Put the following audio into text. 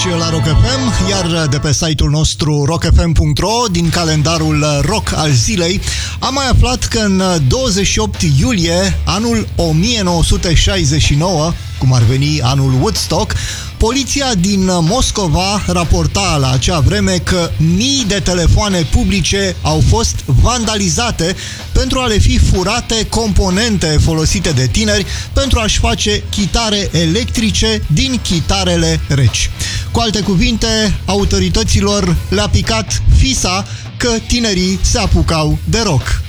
la Rock FM, iar de pe site-ul nostru rockfm.ro, din calendarul rock al zilei, am mai aflat că în 28 iulie, anul 1969, cum ar veni anul Woodstock, poliția din Moscova raporta la acea vreme că mii de telefoane publice au fost vandalizate pentru a le fi furate componente folosite de tineri pentru a-și face chitare electrice din chitarele reci. Cu alte cuvinte, autorităților le-a picat fisa că tinerii se apucau de rock.